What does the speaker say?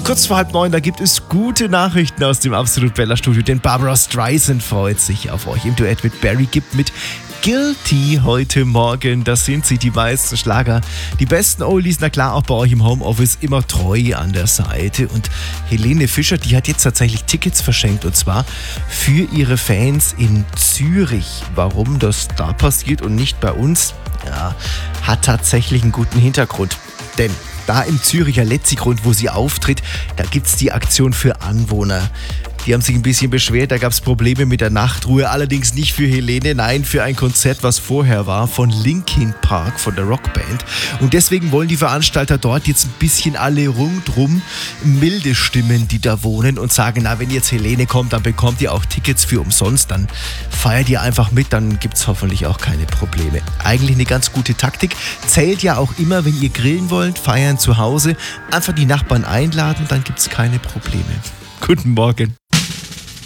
Und kurz vor 8:30, da gibt es gute Nachrichten aus dem Absolut Bella Studio, denn Barbara Streisand freut sich auf euch im Duett mit Barry Gibb mit Guilty heute Morgen. Das sind sie, die meisten Schlager. Die besten Oldies, na klar, auch bei euch im Homeoffice immer treu an der Seite. Und Helene Fischer, die hat jetzt tatsächlich Tickets verschenkt, und zwar für ihre Fans in Zürich. Warum das da passiert und nicht bei uns, ja, hat tatsächlich einen guten Hintergrund. Denn da im Züricher Letzigrund, wo sie auftritt, da gibt's die Aktion für Anwohner. Die haben sich ein bisschen beschwert, da gab es Probleme mit der Nachtruhe, allerdings nicht für Helene, nein, für ein Konzert, was vorher war, von Linkin Park, von der Rockband. Und deswegen wollen die Veranstalter dort jetzt ein bisschen alle rundrum milde Stimmen, die da wohnen, und sagen, na, wenn jetzt Helene kommt, dann bekommt ihr auch Tickets für umsonst, dann feiert ihr einfach mit, dann gibt's hoffentlich auch keine Probleme. Eigentlich eine ganz gute Taktik, zählt ja auch immer, wenn ihr grillen wollt, feiern zu Hause, einfach die Nachbarn einladen, dann gibt's keine Probleme. Guten Morgen.